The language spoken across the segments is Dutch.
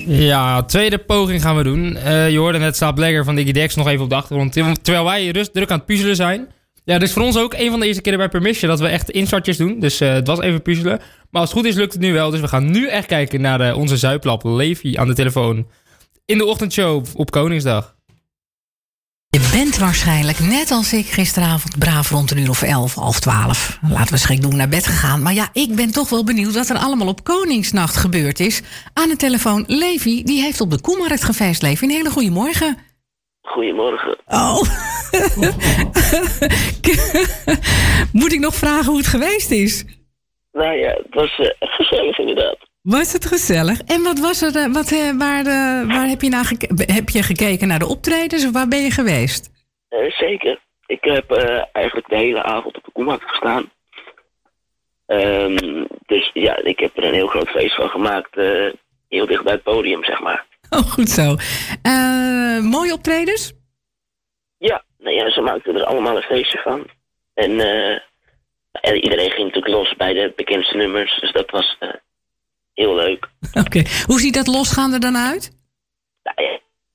Ja, tweede poging gaan we doen. Je hoorde net Slaap Lekker van Digidex nog even op de achtergrond. Terwijl wij druk aan het puzzelen zijn. Ja, dus voor ons ook een van de eerste keren bij Permission dat we echt instartjes doen. Dus het was even puzzelen. Maar als het goed is lukt het nu wel. Dus we gaan nu echt kijken naar onze zuiplap Levi aan de telefoon. In de ochtendshow op Koningsdag. Je bent waarschijnlijk, net als ik gisteravond, braaf rond een uur of 11, half 12. Laten we schrik doen, naar bed gegaan. Maar ja, ik ben toch wel benieuwd wat er allemaal op Koningsnacht gebeurd is. Aan de telefoon Levi, die heeft op de Koemarkt gefeest. Levi, een hele goede morgen. Goedemorgen. Oh. Moet ik nog vragen hoe het geweest is? Nou ja, het was gezellig inderdaad. Was het gezellig? En wat was er? Waar heb je naar heb je gekeken naar de optredens of waar ben je geweest? Zeker. Ik heb eigenlijk de hele avond op de Koemarkt gestaan. Dus ja, ik heb er een heel groot feest van gemaakt. Heel dicht bij het podium, zeg maar. Oh, goed zo. Mooie optredens? Ja, nou ja, ze maakten er allemaal een feestje van. En iedereen ging natuurlijk los bij de bekendste nummers. Dus dat was heel leuk. Oké. Hoe ziet dat losgaan er dan uit? Nou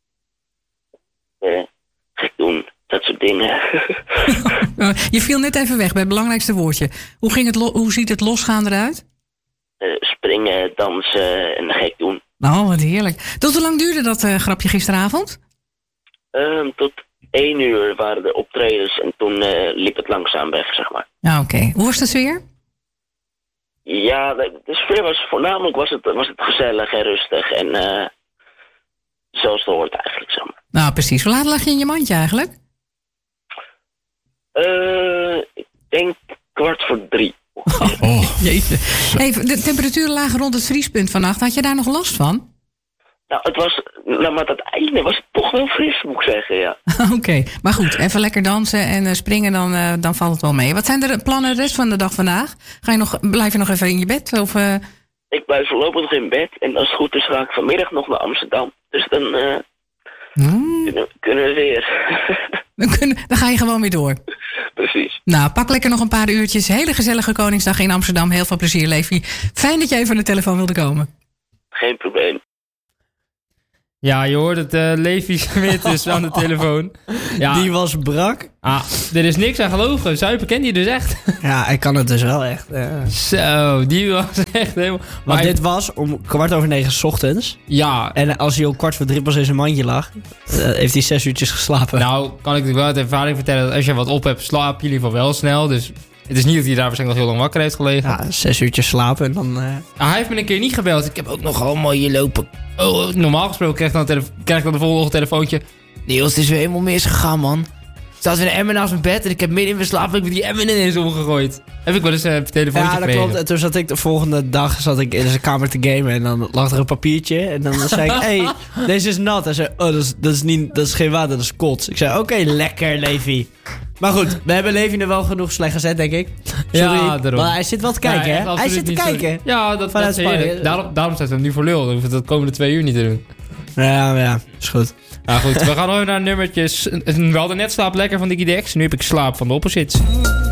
ja, gek doen, dat soort dingen. Je viel net even weg bij het belangrijkste woordje. Hoe ziet het losgaan eruit? Springen, dansen en gek doen. Oh, wat heerlijk. Tot hoe lang duurde dat grapje gisteravond? Tot 1 uur waren de optredens en toen liep het langzaam weg, zeg maar. Ja, oké. Hoe was de sfeer? Ja, de sfeer was voornamelijk was het gezellig en rustig en zoals het hoort eigenlijk, zeg maar. Nou, precies. Hoe laat lag je in je mandje eigenlijk? Ik denk 2:45. Oh, jeetje. Even, de temperaturen lagen rond het vriespunt vannacht. Had je daar nog last van? Nou, maar aan het einde was het toch wel fris, moet ik zeggen, ja. Oké, maar goed, even lekker dansen en springen, dan valt het wel mee. Wat zijn de plannen de rest van de dag vandaag? Blijf je nog even in je bed? Of, Ik blijf voorlopig nog in bed en als het goed is ga ik vanmiddag nog naar Amsterdam. Dus dan kunnen we weer. Dan ga je gewoon weer door. Precies. Nou, pak lekker nog een paar uurtjes. Hele gezellige Koningsdag in Amsterdam. Heel veel plezier, Levi. Fijn dat je even aan de telefoon wilde komen. Geen probleem. Ja, je hoort het, Levi Smit is aan de telefoon. Ja. Die was brak. Er is niks aan gelogen. Zuipen kent hij dus echt. Ja, ik kan het dus wel echt. Zo, die was echt helemaal... Maar dit was om 8:45 's ochtends. Ja. En als hij om 2:45 pas in zijn mandje lag, heeft hij 6 uurtjes geslapen. Nou, kan ik natuurlijk wel uit ervaring vertellen dat als je wat op hebt, slaap je in ieder geval wel snel. Dus het is niet dat hij daar waarschijnlijk nog heel lang wakker heeft gelegen. Ja, 6 uurtjes slapen en dan... Hij heeft me een keer niet gebeld. Ik heb ook nog allemaal hier lopen. Oh, normaal gesproken krijg ik dan de volgende ochtend telefoontje. Niels, het is weer helemaal misgegaan, man. Er staat weer een emmer naast mijn bed en ik heb midden in mijn slaap met die emmer ineens omgegooid. Heb ik wel eens een telefoontje gekregen. Ja, dat klopt. En toen zat ik de volgende dag in zijn kamer te gamen en dan lag er een papiertje. En dan zei ik, hey, deze is nat. Hij zei, oh, dat is geen water, dat is kots. Ik zei, oké, lekker, Levi. Maar goed, we hebben Levi er wel genoeg slecht gezet, denk ik. Sorry, ja, daarom. Maar hij zit wel te kijken, hè? Hij zit te kijken. Ja, dat is heerlijk. Daarom staat hij hem nu voor lul. Dan hoeft het de komende 2 uur niet te doen. Ja, is goed. Nou goed, we gaan over naar nummertjes. We hadden net Slaap Lekker van Digidex. Nu heb ik Slaap van de Opposites.